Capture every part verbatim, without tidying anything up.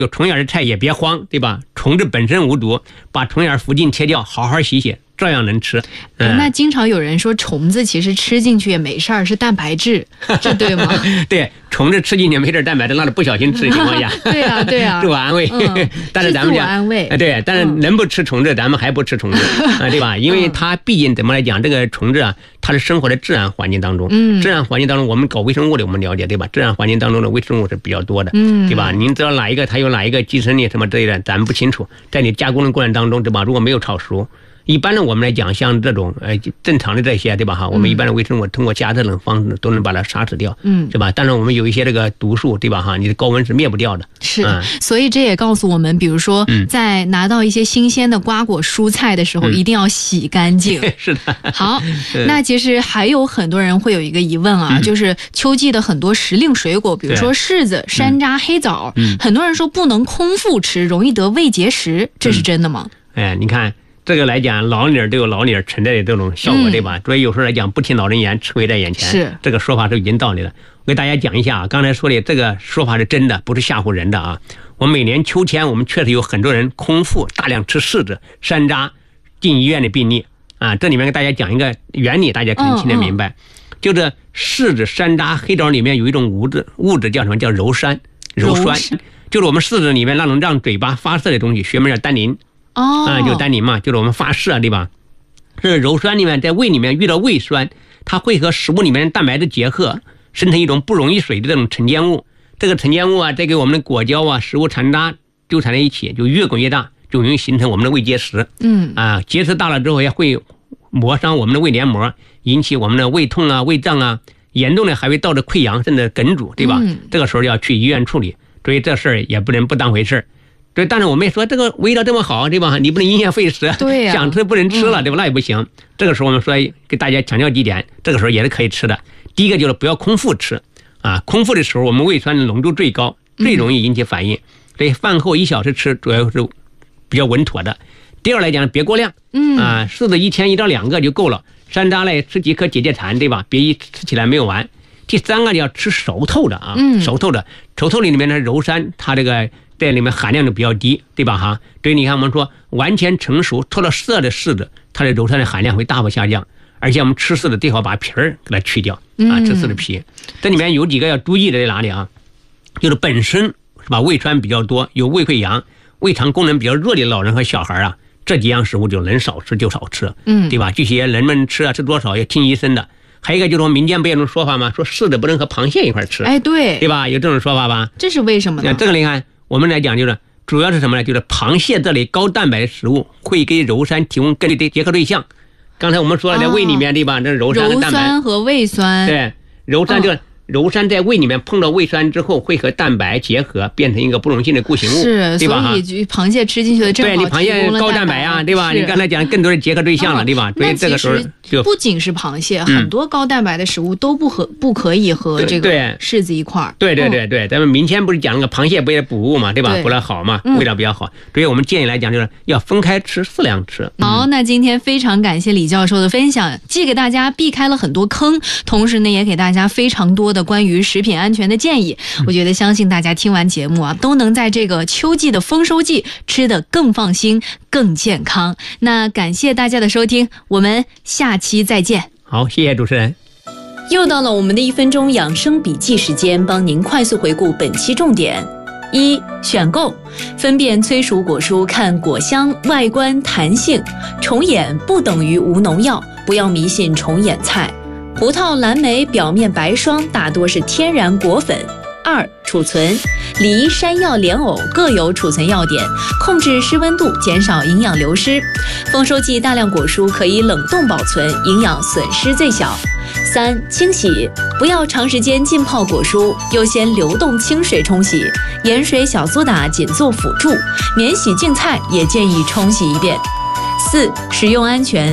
有虫眼的菜也别慌，对吧？虫子本身无毒，把虫眼附近切掉，好好洗洗，照样能吃。 嗯、那经常有人说虫子其实吃进去也没事儿，是蛋白质，这对吗？ 对，虫子吃进去没事蛋白质，那是不小心吃的情况下。 对啊，对啊， 自我安慰。嗯、但是咱们讲， 安慰。 对，但是能不吃虫子，咱们还不吃虫子啊，对吧？因为它毕竟怎么来讲，这个虫子啊，它是生活在自然环境当中。嗯，自然环境当中，我们搞微生物的，我们了解，对吧？自然环境当中的微生物是比较多的，嗯，对吧？您知道哪一个它有哪一个寄生力什么之类的，咱们不清楚。在你加工的过程当中，对吧？如果没有炒熟，一般的我们来讲，像这种呃正常的这些，对吧？哈，我们一般的微生物通过加热等方式都能把它杀死掉，嗯，是吧？但是我们有一些这个毒素，对吧？哈，你的高温是灭不掉的。 是，嗯、所以这也告诉我们，比如说在拿到一些新鲜的瓜果蔬菜的时候，嗯、一定要洗干净。 是的。 好，那其实还有很多人会有一个疑问啊，嗯、就是秋季的很多时令水果，比如说柿子、山楂、黑枣，嗯、很多人说不能空腹吃，容易得胃结石，这是真的吗？ 嗯、哎，你看。这个来讲，老理儿都有老理儿存在的这种效果，嗯、对吧？所以有时候来讲，不听老人言，吃亏在眼前。 是这个说法是有一定道理的。我给大家讲一下啊，刚才说的这个说法是真的，不是吓唬人的啊。我每年秋天，我们确实有很多人空腹大量吃柿子、山楂进医院的病例啊。这里面给大家讲一个原理，大家可以听得明白。嗯嗯、就是柿子、山楂、黑枣里面有一种物质，物质叫什么？叫鞣酸，鞣酸，就是我们柿子里面那种让嘴巴发涩的东西，学名叫单宁。 哦， 啊，就单宁嘛，就是我们发射，对吧？这鞣酸里面在胃里面遇到胃酸，它会和食物里面的蛋白质结合，生成一种不溶于水的这种沉淀物。这个沉淀物啊，再给我们的果胶啊、食物残渣纠缠在一起，就越滚越大，就容易形成我们的胃结石。嗯，啊，结石大了之后也会磨伤我们的胃黏膜，引起我们的胃痛啊、胃胀啊，严重的还会导致溃疡甚至梗阻，对吧？嗯、这个时候要去医院处理，所以这事儿也不能不当回事儿。对，但是我们也说这个味道这么好，对吧？你不能因噎废食， 对呀、啊， 想吃不能吃了，对吧？那也不行。这个时候我们说给大家强调几点，这个时候也是可以吃的。第一个就是不要空腹吃啊，空腹的时候我们胃酸的浓度最高，最容易引起反应，所以饭后一小时吃主要是比较稳妥的。第二来讲，别过量，嗯啊，柿子一天一到两个就够了，山楂类吃几颗解解馋，对吧？别一吃起来没有完。第三个要吃熟透的啊，嗯、熟透的，熟透里面的鞣酸，它这个在里面含量就比较低，对吧？哈，所以你看我们说完全成熟、透了色的柿子，它的鞣酸的含量会大幅下降。而且我们吃柿子最好把皮儿给它去掉啊，吃柿子皮。这里面有几个要注意的在哪里啊？就是本身是吧，胃酸比较多，有胃溃疡、胃肠功能比较弱的老人和小孩啊，这几样食物就能少吃就少吃，嗯，对吧？这些人们吃啊吃多少要听医生的。还有一个就是说民间不有种说法吗？说柿子不能和螃蟹一块吃， 哎，对， 对吧？有这种说法吧？ 这是为什么呢？ 这个你看，我们来讲就是主要是什么呢？就是螃蟹这类高蛋白的食物会给鞣酸提供根据的结合对象。刚才我们说了，在胃里面，哦、对吧？这鞣酸和蛋白， 鞣酸和胃酸， 对，鞣酸就。哦鞣酸在胃里面碰到胃酸之后，会和蛋白结合，变成一个不溶性的固形物， 是， 对吧？ 所以螃蟹吃进去的正好对，你螃蟹高蛋白啊，对吧？你刚才讲更多的结合对象了，对吧？所以这个时候就不仅是螃蟹，很多高蛋白的食物都不和不可以和这个柿子一块儿。 对对对对，咱们明天不是讲那个螃蟹不也补物嘛，对吧？补了好嘛，味道比较好。所以我们建议来讲，就是要分开吃，适量吃。 好，那今天非常感谢李教授的分享，既给大家避开了很多坑，同时呢，也给大家非常多的关于食品安全的建议。我觉得相信大家听完节目啊，都能在这个秋季的丰收季吃得更放心、更健康。那感谢大家的收听，我们下期再见。 好，谢谢主持人。 又到了我们的一分钟养生笔记时间，帮您快速回顾本期重点。一、选购，分辨催熟果蔬看果香、外观、弹性，虫眼不等于无农药，不要迷信虫眼菜。葡萄、蓝莓表面白霜大多是天然果粉。二、储存，梨、山药、莲藕各有储存要点，控制湿温度，减少营养流失。丰收季大量果蔬可以冷冻保存，营养损失最小。三、清洗，不要长时间浸泡果蔬，优先流动清水冲洗，盐水、小苏打仅做辅助，免洗净菜也建议冲洗一遍。四、食用安全，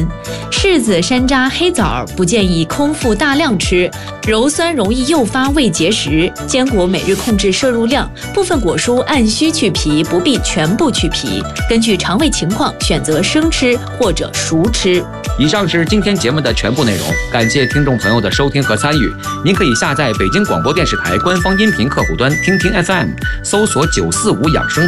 柿子、山楂、黑枣不建议空腹大量吃，鞣酸容易诱发胃结石。坚果每日控制摄入量，部分果蔬按需去皮，不必全部去皮。根据肠胃情况选择生吃或者熟吃。 以上是今天节目的全部内容，感谢听众朋友的收听和参与。您可以下载北京广播电视台官方音频客户端听听 F M， 搜索九四五养生